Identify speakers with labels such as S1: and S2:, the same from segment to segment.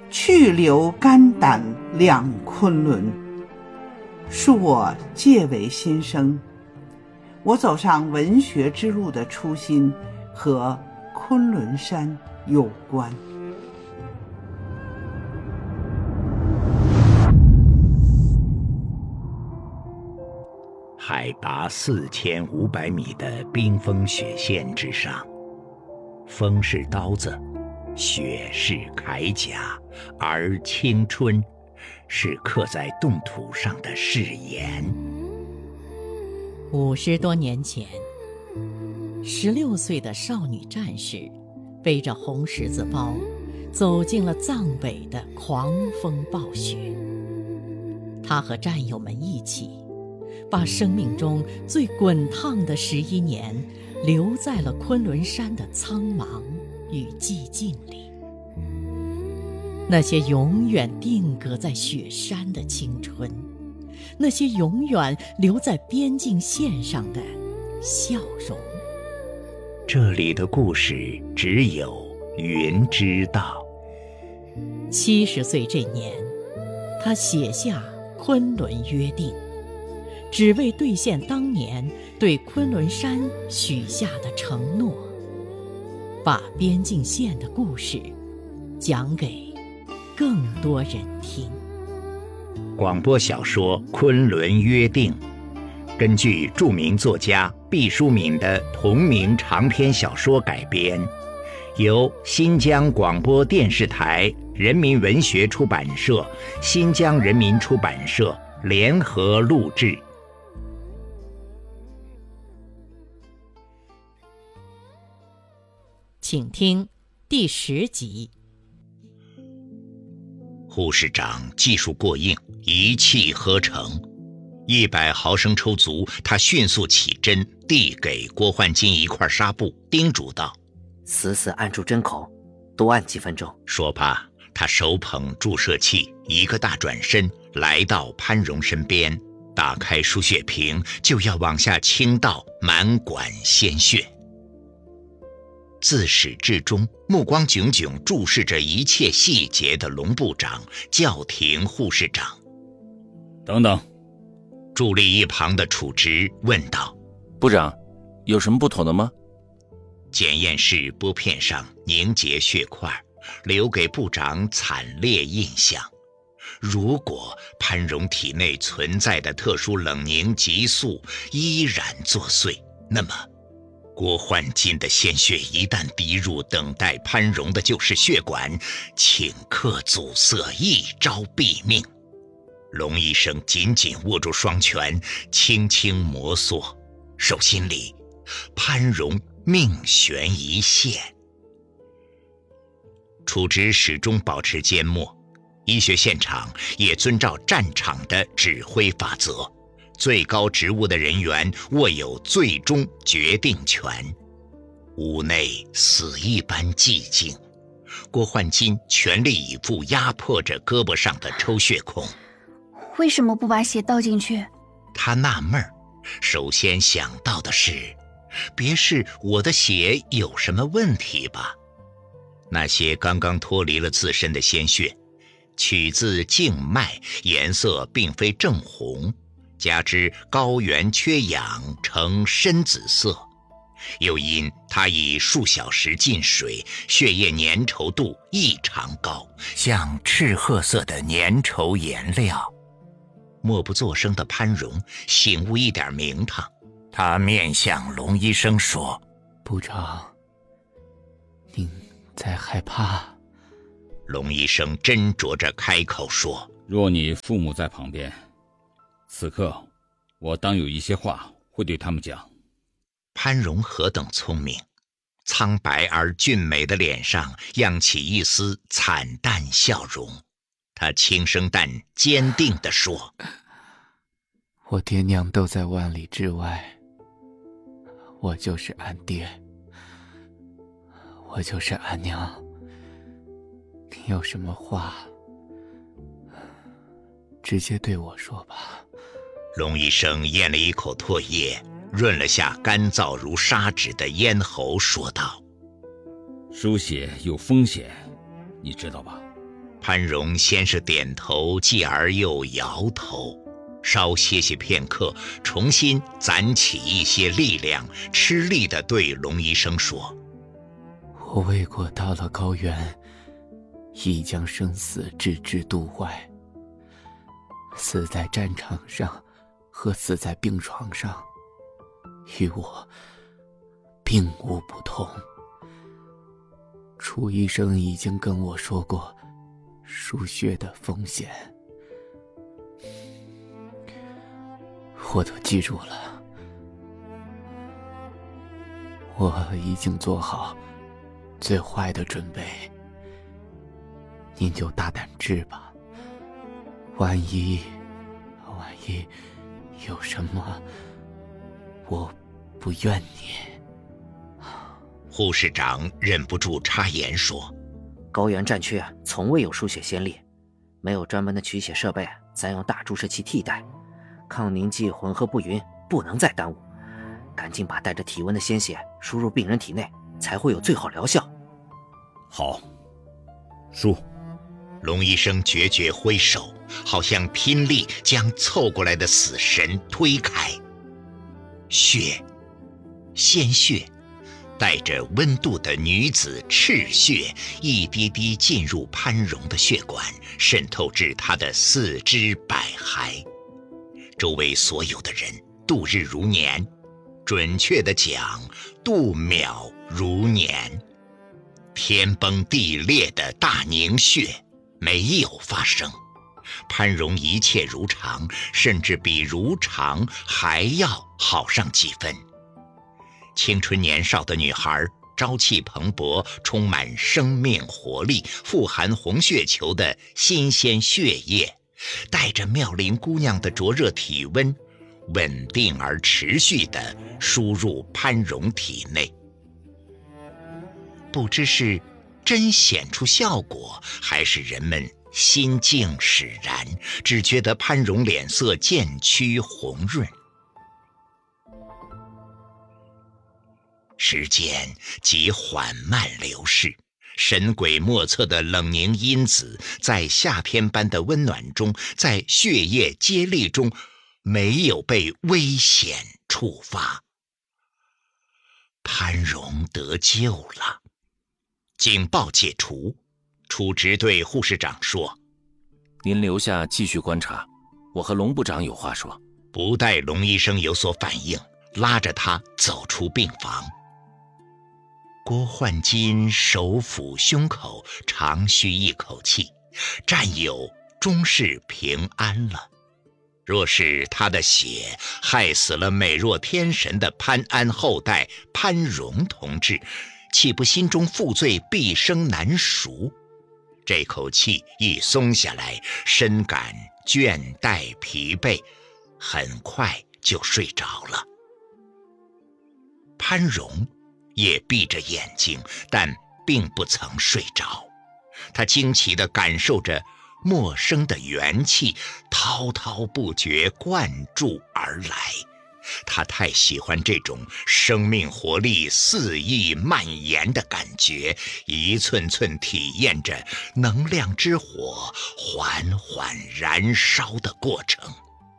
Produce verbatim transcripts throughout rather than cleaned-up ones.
S1: 去留肝胆两昆仑。恕我借为新生，我走上文学之路的初心和昆仑山有关。
S2: 海拔四千五百米的冰封雪线之上，风是刀子，雪是铠甲，而青春是刻在冻土上的誓言。
S3: 五十多年前，十六岁的少女战士背着红十字包，走进了藏北的狂风暴雪。她和战友们一起，把生命中最滚烫的十一年留在了昆仑山的苍茫与寂静里。那些永远定格在雪山的青春，那些永远留在边境线上的笑容。
S2: 这里的故事只有云知道。
S3: 七十岁这年，他写下《昆仑约定》，只为兑现当年对昆仑山许下的承诺，把边境线的故事讲给更多人听。
S2: 广播小说《昆仑约定》根据著名作家毕淑敏的同名长篇小说改编，由新疆广播电视台人民文学出版社、新疆人民出版社联合录制。
S3: 请听第十集。
S2: 护士长技术过硬，一气呵成，一百毫升抽足，他迅速起针，递给郭焕金一块纱布，叮嘱道：
S4: 死死按住针口，多按几分钟。
S2: 说罢，他手捧注射器，一个大转身，来到潘荣身边，打开输血瓶，就要往下倾倒满管鲜血。自始至终目光炯炯注视着一切细节的龙部长叫停护士长。
S5: 等等。
S2: 伫立一旁的楚直问道：
S5: 部长，有什么不妥的吗？
S2: 检验室玻片上凝结血块，留给部长惨烈印象。如果潘荣体内存在的特殊冷凝激素依然作祟，那么郭焕金的鲜血一旦滴入等待潘荣的救世血管，顷刻阻塞，一招毙命。龙医生紧紧握住双拳，轻轻摩挲，手心里潘荣命悬一线。楚直始终保持缄默，医学现场也遵照战场的指挥法则，最高职务的人员握有最终决定权。屋内死一般寂静，郭焕金全力以赴压迫着胳膊上的抽血孔。
S6: 为什么不把血倒进去？
S2: 他纳闷儿，首先想到的是，别是我的血有什么问题吧？那些刚刚脱离了自身的鲜血，取自静脉，颜色并非正红，加之高原缺氧呈深紫色，又因他已数小时进水，血液粘稠度异常高，像赤褐色的粘稠颜料。默不作声的潘荣醒悟一点名堂，他面向龙医生说：
S7: 部长，您在害怕？
S2: 龙医生斟酌着开口说：
S5: 若你父母在旁边，此刻我当有一些话会对他们讲。
S2: 潘荣何等聪明，苍白而俊美的脸上漾起一丝惨淡笑容。他轻声但坚定地说：
S7: 我爹娘都在万里之外，我就是俺爹，我就是俺娘，你有什么话直接对我说吧。
S2: 龙医生咽了一口唾液，润了下干燥如砂纸的咽喉，说道：
S5: 输血有风险，你知道吧？
S2: 潘荣先是点头，继而又摇头，稍歇息片刻，重新攒起一些力量，吃力地对龙医生说：
S7: 我为国到了高原，亦将生死置之度外。死在战场上和死在病床上，与我并无不同。楚医生已经跟我说过输血的风险，我都记住了。我已经做好最坏的准备，您就大胆治吧。万一万一有什么，我不怨你。
S2: 护士长忍不住插言说：
S4: 高原战区从未有输血先例，没有专门的取血设备，咱用大注射器替代，抗凝剂混合不匀，不能再耽误，赶紧把带着体温的鲜血输入病人体内，才会有最好疗效。
S5: 好，输。
S2: 龙医生决绝挥手，好像拼力将凑过来的死神推开。血，鲜血，带着温度的女子赤血，一滴滴进入潘荣的血管，渗透至他的四肢百骸。周围所有的人度日如年，准确地讲，度秒如年。天崩地裂的大凝血没有发生，潘荣一切如常，甚至比如常还要好上几分。青春年少的女孩，朝气蓬勃，充满生命活力，富含红血球的新鲜血液，带着妙龄姑娘的灼热体温，稳定而持续地输入潘荣体内。不知是真显出效果，还是人们心境使然，只觉得潘荣脸色渐趋红润。时间即缓慢流逝，神鬼莫测的冷凝因子在夏天般的温暖中，在血液接力中没有被危险触发。潘荣得救了。警报解除，楚直对护士长说：
S8: 您留下继续观察，我和龙部长有话说。
S2: 不待龙医生有所反应，拉着他走出病房。郭焕金手抚胸口，长吁一口气，战友终是平安了。若是他的血害死了美若天神的潘安后代潘荣同志，岂不心中负罪，毕生难赎？这口气一松下来，深感倦怠疲惫，很快就睡着了。潘荣也闭着眼睛，但并不曾睡着。他惊奇地感受着陌生的元气滔滔不绝灌注而来。他太喜欢这种生命活力肆意蔓延的感觉，一寸寸体验着能量之火缓缓燃烧的过程。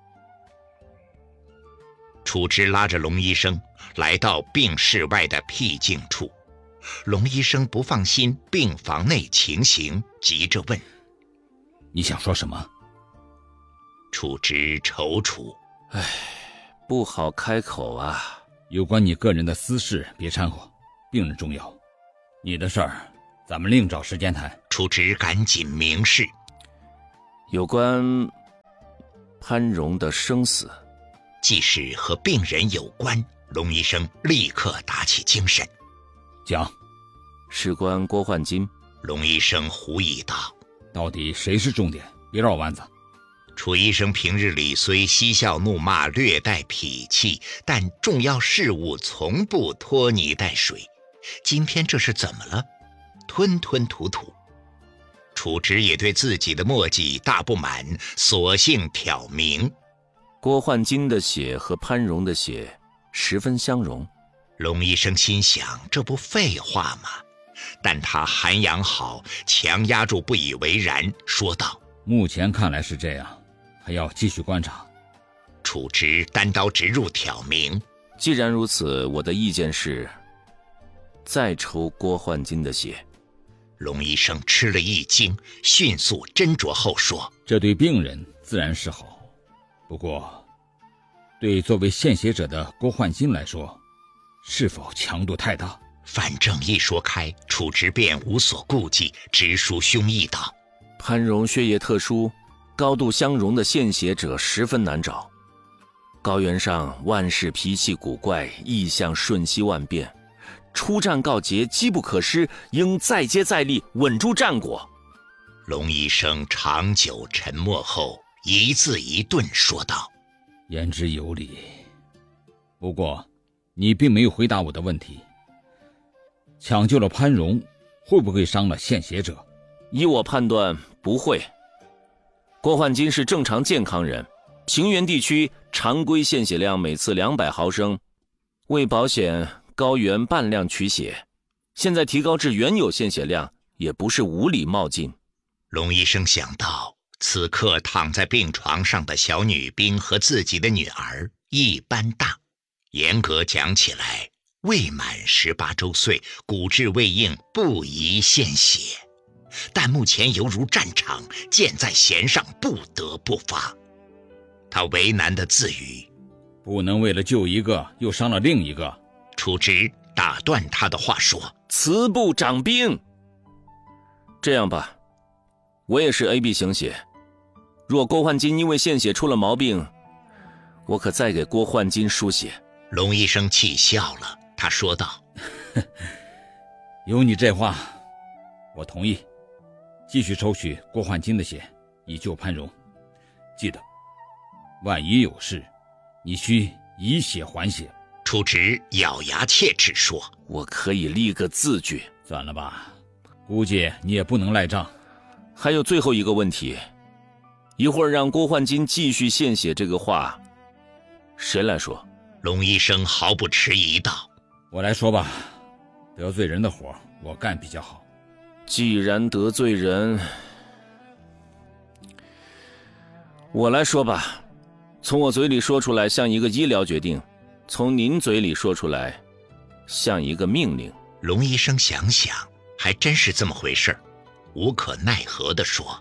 S2: 楚直拉着龙医生来到病室外的僻静处，龙医生不放心病房内情形，急着问：
S5: 你想说什么？
S2: 楚直踌躇：
S8: 唉，不好开口啊。
S5: 有关你个人的私事别掺和，病人重要，你的事儿咱们另找时间谈。
S2: 楚直赶紧明示：
S8: 有关潘荣的生死，
S2: 既是和病人有关，龙医生立刻打起精神。
S5: 讲。
S8: 事关郭焕金。
S2: 龙医生狐疑道：
S5: 到底谁是重点？别绕弯子。
S2: 楚医生平日里虽嬉笑怒骂，略带痞气，但重要事务从不拖泥带水。今天这是怎么了？吞吞吐吐。楚直也对自己的墨迹大不满，索性挑明：
S8: 郭焕金的血和潘荣的血十分相融。
S2: 龙医生心想，这不废话吗？ 但他涵养好，强压住不以为然，说道：
S5: 目前看来是这样，还要继续观察。
S2: 楚直单刀直入挑明：
S8: 既然如此，我的意见是再抽郭焕金的血。
S2: 龙医生吃了一惊，迅速斟酌后说：
S5: 这对病人自然是好，不过对作为献血者的郭焕金来说，是否强度太大？
S2: 反正一说开，楚直便无所顾忌，直抒胸臆道：
S8: 潘荣血液特殊，高度相容的献血者十分难找。高原上万事脾气古怪，异象瞬息万变，出战告捷，机不可失，应再接再厉，稳住战果。
S2: 龙医生长久沉默后，一字一顿说道：
S5: 言之有理，不过你并没有回答我的问题。抢救了潘荣，会不会伤了献血者？
S8: 依我判断，不会。郭焕金是正常健康人，平原地区常规献血量每次两百毫升，为保险，高原半量取血，现在提高至原有献血量，也不是无理冒进。
S2: 龙医生想到，此刻躺在病床上的小女兵和自己的女儿一般大，严格讲起来，未满十八周岁，骨质未硬，不宜献血。但目前犹如战场，箭在弦上，不得不发。他为难地自语：
S5: 不能为了救一个又伤了另一个。
S2: 楚直打断他的话说：
S8: 慈不掌兵。这样吧，我也是 A B 型血，若郭焕金因为献血出了毛病，我可再给郭焕金输血。
S2: 龙医生气笑了，他说道：
S5: 有你这话，我同意继续抽取郭焕金的血，以救潘荣。记得万一有事，你需以血还血。
S2: 楚直咬牙切齿说：
S8: 我可以立个字据。
S5: 算了吧，估计你也不能赖账。
S8: 还有最后一个问题，一会儿让郭焕金继续献血这个话，谁来说？
S2: 龙医生毫不迟疑道：
S5: 我来说吧，得罪人的活我干比较好。
S8: 既然得罪人，我来说吧。从我嘴里说出来像一个医疗决定，从您嘴里说出来像一个命令。
S2: 龙医生想想，还真是这么回事，无可奈何地说：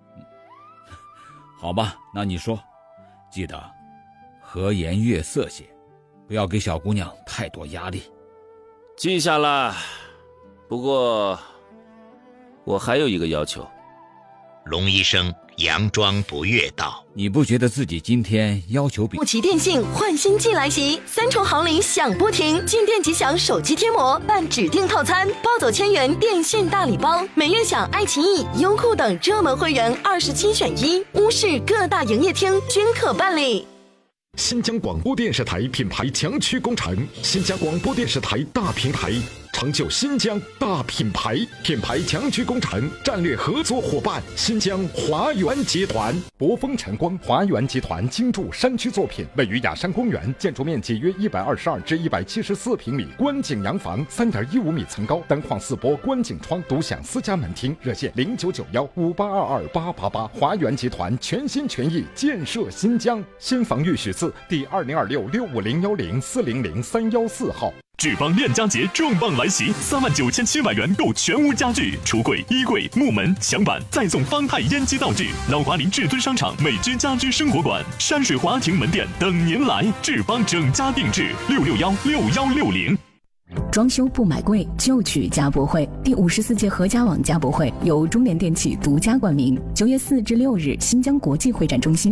S5: 好吧，那你说，记得和颜悦色些，不要给小姑娘太多压力。
S8: 记下了。不过我还有一个要求。
S2: 龙医生佯装不悦道：
S5: 你不觉得自己今天要求比
S9: 富奇电信换新季来袭，三重好礼享不停，进店即享手机贴膜，办指定套餐，抱走千元电信大礼包，每月享爱奇艺、优酷等热门会员二十七选一，乌市各大营业厅均可办理。
S10: 新疆广播电视台品牌强区工程，新疆广播电视台大平台，成就新疆大品牌，品牌强区工程战略合作伙伴新疆华源集团。博丰晨光华源集团精筑山区作品，位于雅山公园，建筑面积约一百二十二至一百七十四平米，观景洋房，三点一五米层高，单框四波观景窗，独享私家门厅。热线零九九幺五八二二八八八。华源集团全心全意建设新疆。新房预许字第二零二六六五零幺零四零零三幺四号。
S11: 志邦链家节重磅来袭，三万九千七百元购全屋家具、橱柜、衣柜、木门、墙板，再送方太烟机道具。老华林至尊商场美之家居生活馆、山水华庭门店等您来。志邦整家定制六六幺六幺六零。
S12: 装修不买贵，就去家博会。第五十四届合家网家博会由中联电器独家冠名，九月四至六日，新疆国际会展中心。